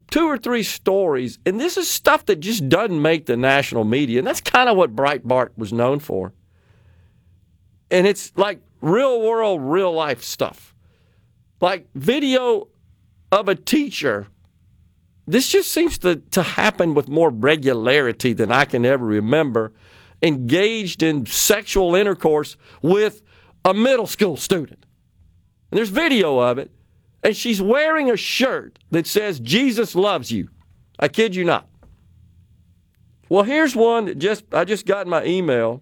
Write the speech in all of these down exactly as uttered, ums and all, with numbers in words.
two or three stories, and this is stuff that just doesn't make the national media, and that's kind of what Breitbart was known for. And it's like real world, real life stuff. Like video of a teacher. This just seems to, to happen with more regularity than I can ever remember, engaged in sexual intercourse with a middle school student. And there's video of it, and she's wearing a shirt that says, Jesus loves you. I kid you not. Well, here's one that just I just got in my email.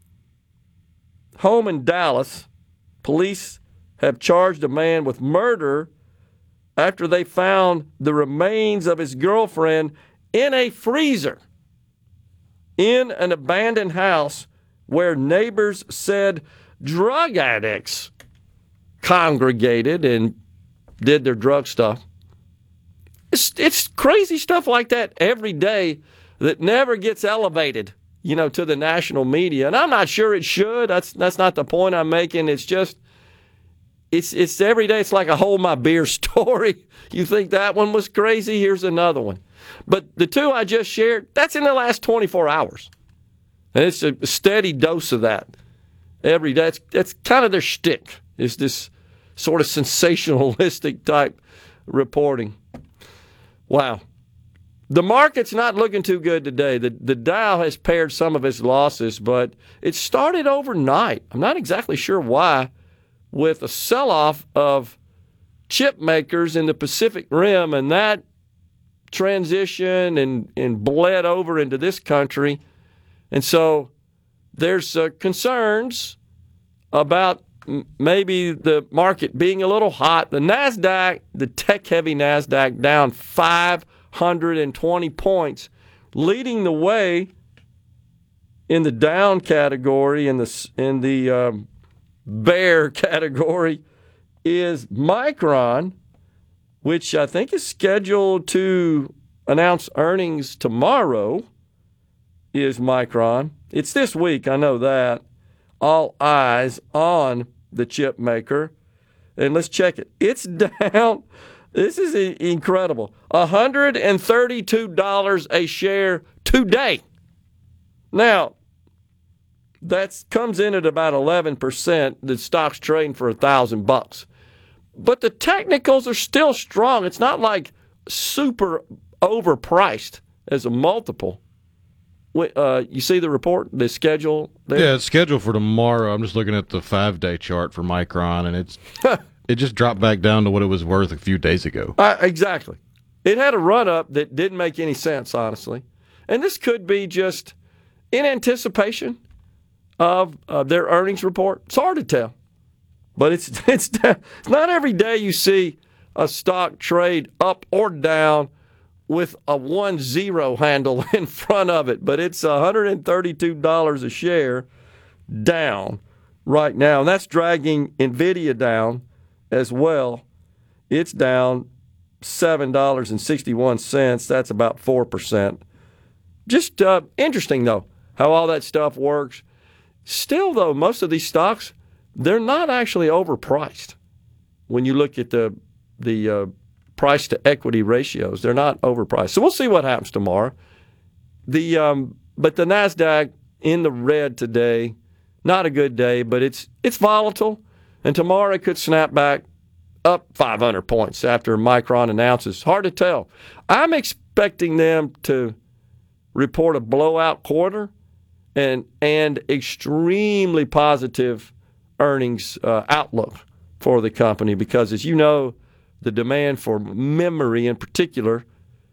Home in Dallas, police have charged a man with murder after they found the remains of his girlfriend in a freezer in an abandoned house where neighbors said drug addicts congregated and did their drug stuff. It's, it's crazy stuff like that every day that never gets elevated, you know, to the national media. And I'm not sure it should. That's that's not the point I'm making. It's just, it's it's every day. It's like a hold my beer story. You think that one was crazy? Here's another one. But the two I just shared, that's in the last twenty-four hours. And it's a steady dose of that every day. It's, it's kind of their shtick, is this sort of sensationalistic type reporting. Wow. The market's not looking too good today. The, the Dow has pared some of its losses, but it started overnight. I'm not exactly sure why, with a sell-off of chip makers in the Pacific Rim, and that transition and, and bled over into this country. And so there's uh, concerns about m- maybe the market being a little hot. The NASDAQ, the tech-heavy NASDAQ, down five hundred twenty points, leading the way in the down category. In the in the um, bear category is Micron, which I think is scheduled to announce earnings tomorrow. Is Micron? It's this week, I know that. All eyes on the chip maker, and let's check it. It's down. This is incredible. one hundred thirty-two dollars a share today. Now, that comes in at about eleven percent. The stock's trading for a thousand bucks. But the technicals are still strong. It's not like super overpriced as a multiple. Uh, you see the report, the schedule there? Yeah, it's scheduled for tomorrow. I'm just looking at the five-day chart for Micron, and it's it just dropped back down to what it was worth a few days ago. Uh, exactly. It had a run-up that didn't make any sense, honestly. And this could be just in anticipation of uh, their earnings report. It's hard to tell. But it's, it's, it's not every day you see a stock trade up or down with a one zero handle in front of it. But it's one hundred thirty-two dollars a share down right now. And that's dragging NVIDIA down as well. It's down seven dollars and sixty-one cents. That's about four percent. Just uh, interesting, though, how all that stuff works. Still, though, most of these stocks, they're not actually overpriced. When you look at the the uh, price to equity ratios, they're not overpriced. So we'll see what happens tomorrow. The um, but the NASDAQ in the red today, not a good day, but it's it's volatile, and tomorrow it could snap back up five hundred points after Micron announces. Hard to tell. I'm expecting them to report a blowout quarter and and extremely positive earnings uh, outlook for the company, because, as you know, the demand for memory in particular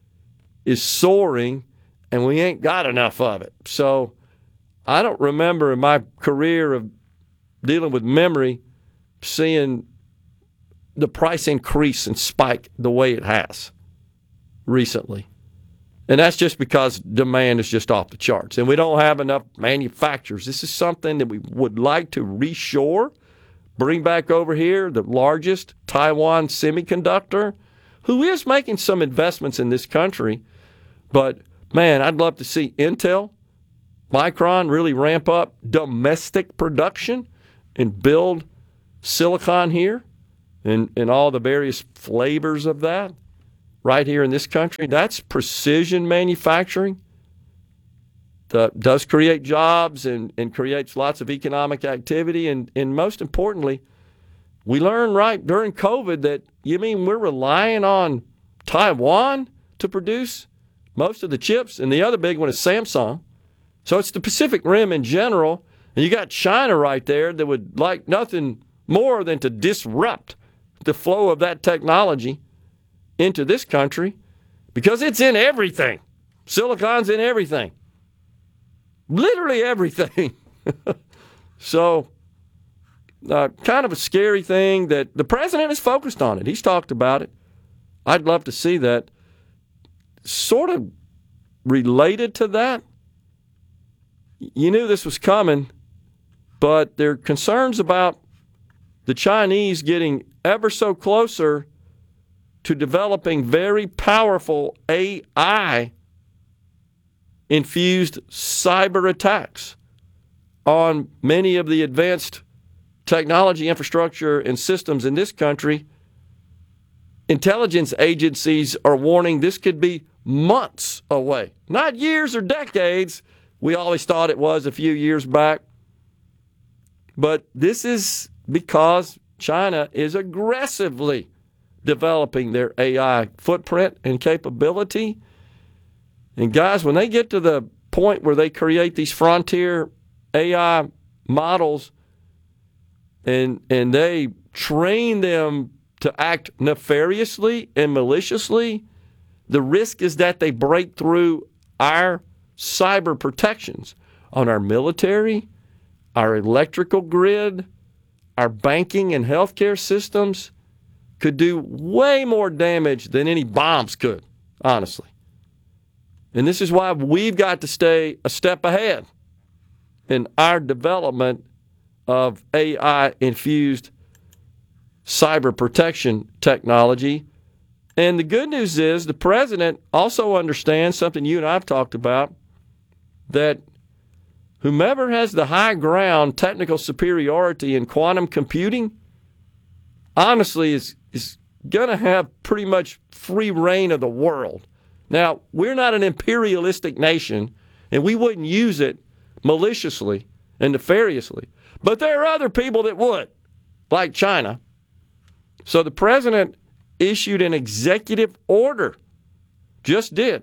is soaring, and we ain't got enough of it. So I don't remember in my career of dealing with memory seeing the price increase and spike the way it has recently. And that's just because demand is just off the charts. And we don't have enough manufacturers. This is something that we would like to reshore, bring back over here, the largest Taiwan Semiconductor, who is making some investments in this country. But, man, I'd love to see Intel, Micron really ramp up domestic production and build silicon here and, and all the various flavors of that. right here in this country. That's precision manufacturing. That does create jobs and, and creates lots of economic activity. And, and most importantly, we learned right during COVID that, you mean we're relying on Taiwan to produce most of the chips? And the other big one is Samsung. So it's the Pacific Rim in general. And you got China right there that would like nothing more than to disrupt the flow of that technology into this country because it's in everything. Silicon's in everything. Literally everything. So, uh, kind of a scary thing that the president is focused on it. He's talked about it. I'd love to see that. Sort of related to that, you knew this was coming, but there are concerns about the Chinese getting ever so closer to developing very powerful A I infused cyber attacks on many of the advanced technology infrastructure and systems in this country. Intelligence agencies are warning this could be months away, not years or decades. We always thought it was a few years back. But this is because China is aggressively developing their A I footprint and capability. And guys, when they get to the point where they create these frontier A I models and and they train them to act nefariously and maliciously, the risk is that they break through our cyber protections on our military, our electrical grid, our banking and healthcare systems, could do way more damage than any bombs could, honestly. And this is why we've got to stay a step ahead in our development of A I-infused cyber protection technology. And the good news is the president also understands something you and I have talked about, that whomever has the high ground technical superiority in quantum computing, honestly, is, is going to have pretty much free reign of the world. Now, we're not an imperialistic nation, and we wouldn't use it maliciously and nefariously. But there are other people that would, like China. So the president issued an executive order, just did.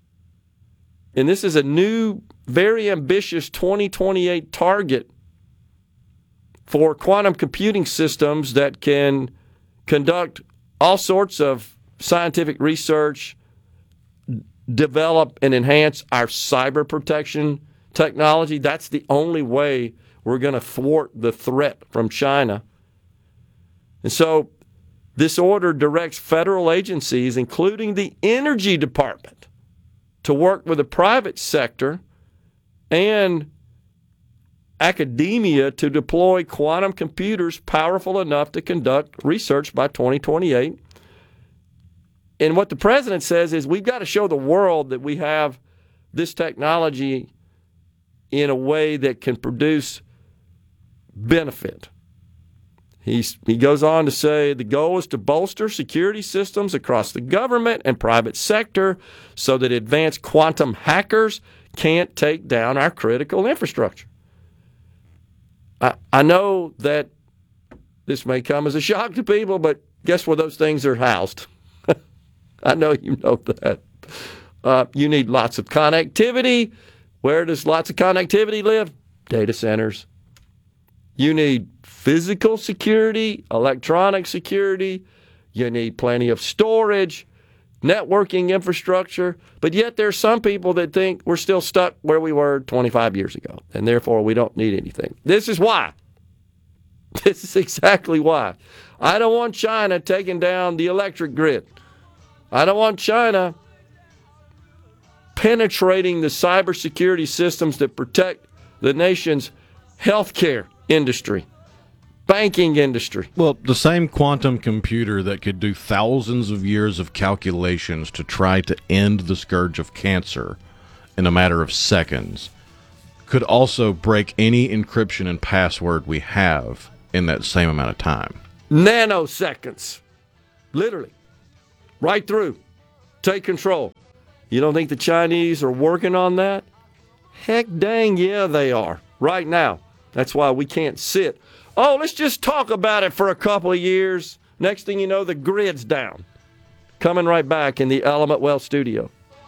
And this is a new, very ambitious twenty twenty-eight target for quantum computing systems that can conduct all sorts of scientific research, develop and enhance our cyber protection technology. That's the only way we're going to thwart the threat from China. And so this order directs federal agencies, including the Energy Department, to work with the private sector and academia to deploy quantum computers powerful enough to conduct research by twenty twenty-eight. And what the president says is we've got to show the world that we have this technology in a way that can produce benefit. He's, he goes on to say the goal is to bolster security systems across the government and private sector so that advanced quantum hackers can't take down our critical infrastructure. I, I know that this may come as a shock to people, but guess where those things are housed? I know you know that. Uh, you need lots of connectivity. Where does lots of connectivity live? Data centers. You need physical security, electronic security. You need plenty of storage, networking infrastructure. But yet there's some people that think we're still stuck where we were twenty-five years ago, and therefore we don't need anything. This is why. This is exactly why. I don't want China taking down the electric grid. I don't want China penetrating the cybersecurity systems that protect the nation's healthcare industry, banking industry. Well, the same quantum computer that could do thousands of years of calculations to try to end the scourge of cancer in a matter of seconds could also break any encryption and password we have in that same amount of time. Nanoseconds. Literally. Right through. take control. You don't think the Chinese are working on that? Heck dang yeah, they are. Right now. That's why we can't sit. Oh, let's just talk about it for a couple of years. Next thing you know, the grid's down. Coming right back in the Element Wealth studio.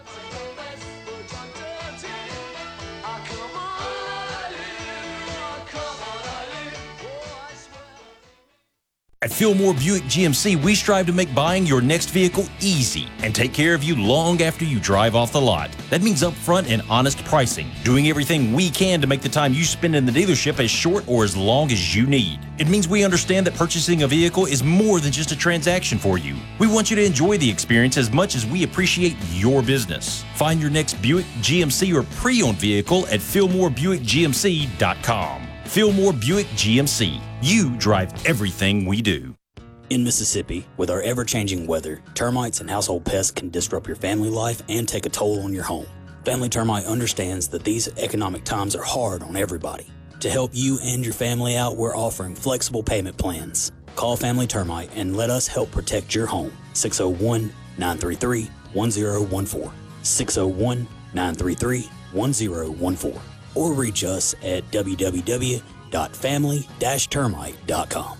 At Fillmore Buick G M C, we strive to make buying your next vehicle easy and take care of you long after you drive off the lot. That means upfront and honest pricing, doing everything we can to make the time you spend in the dealership as short or as long as you need. It means we understand that purchasing a vehicle is more than just a transaction for you. We want you to enjoy the experience as much as we appreciate your business. Find your next Buick, G M C, or pre-owned vehicle at Fillmore Buick G M C dot com. Fillmore Buick G M C. You drive everything we do. In Mississippi, with our ever-changing weather, termites and household pests can disrupt your family life and take a toll on your home. Family Termite understands that these economic times are hard on everybody. To help you and your family out, we're offering flexible payment plans. Call Family Termite and let us help protect your home. six oh one, nine three three, one oh one four. six oh one, nine three three, one oh one four. Or reach us at w w w dot family dash termite dot com.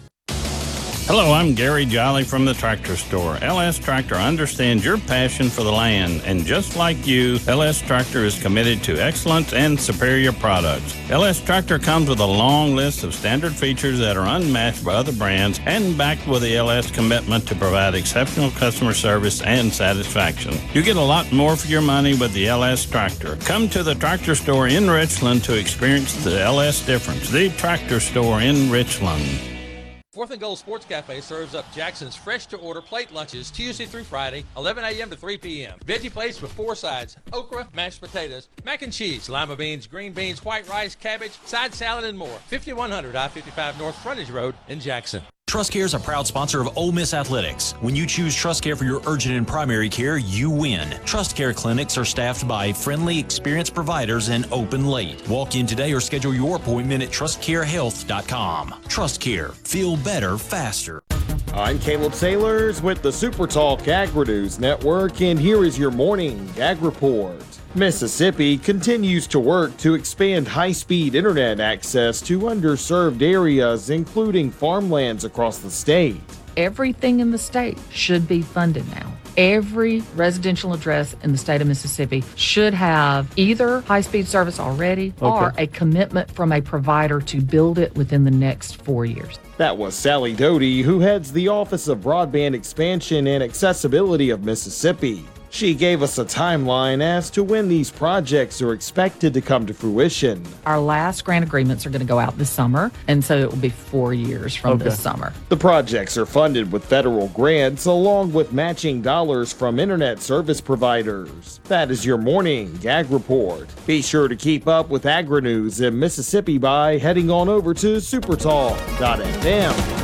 Hello, I'm Gary Jolly from the Tractor Store. L S Tractor understands your passion for the land, and just like you, L S Tractor is committed to excellence and superior products. L S Tractor comes with a long list of standard features that are unmatched by other brands and backed with the L S commitment to provide exceptional customer service and satisfaction. You get a lot more for your money with the L S Tractor. Come to the Tractor Store in Richland to experience the L S difference. The Tractor Store in Richland. Fourth and Goal Sports Cafe serves up Jackson's fresh-to-order plate lunches Tuesday through Friday, eleven a.m. to three p.m. Veggie plates with four sides: okra, mashed potatoes, mac and cheese, lima beans, green beans, white rice, cabbage, side salad, and more. fifty-one hundred I fifty-five North Frontage Road in Jackson. TrustCare is a proud sponsor of Ole Miss Athletics. When you choose TrustCare for your urgent and primary care, you win. TrustCare clinics are staffed by friendly, experienced providers and open late. Walk in today or schedule your appointment at trust care health dot com. TrustCare. Feel better, faster. I'm Caleb Sailors with the Super Talk Agri-News Network, and here is your morning Ag Report. Mississippi continues to work to expand high-speed internet access to underserved areas, including farmlands across the state. Everything in the state should be funded now. Every residential address in the state of Mississippi should have either high-speed service already okay. or a commitment from a provider to build it within the next four years. That was Sally Doty, who heads the Office of Broadband Expansion and Accessibility of Mississippi. She gave us a timeline as to when these projects are expected to come to fruition. Our last grant agreements are going to go out this summer, and so it will be four years from okay. this summer. The projects are funded with federal grants along with matching dollars from internet service providers. That is your morning Ag Report. Be sure to keep up with Agri-News in Mississippi by heading on over to supertalk dot f m.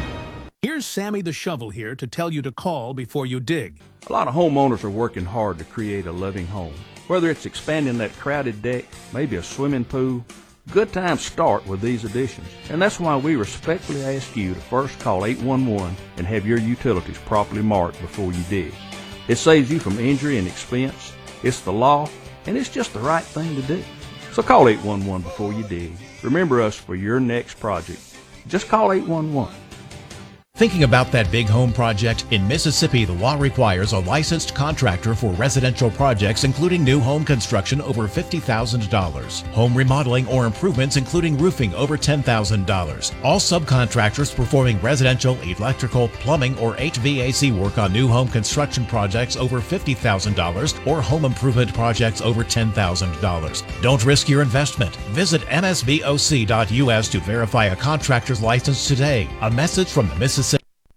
Here's Sammy the Shovel here to tell you to call before you dig. A lot of homeowners are working hard to create a loving home. Whether it's expanding that crowded deck, maybe a swimming pool, good times start with these additions. And that's why we respectfully ask you to first call eight one one and have your utilities properly marked before you dig. It saves you from injury and expense. It's the law, and it's just the right thing to do. So call eight one one before you dig. Remember us for your next project. Just call eight one one. Thinking about that big home project? In Mississippi, the law requires a licensed contractor for residential projects, including new home construction over fifty thousand dollars, home remodeling or improvements, including roofing, over ten thousand dollars. All subcontractors performing residential, electrical, plumbing, or H V A C work on new home construction projects over fifty thousand dollars or home improvement projects over ten thousand dollars. Don't risk your investment. Visit m s b o c dot u s to verify a contractor's license today. A message from the Mississippi.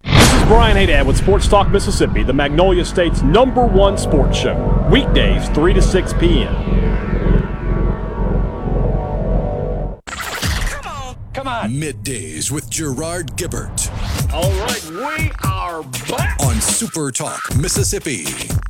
Brian Haydad with Sports Talk Mississippi, the Magnolia State's number one sports show. Weekdays, three to six p.m. Come on. Come on. Middays with Gerard Gibbert. All right, we are back on Super Talk Mississippi.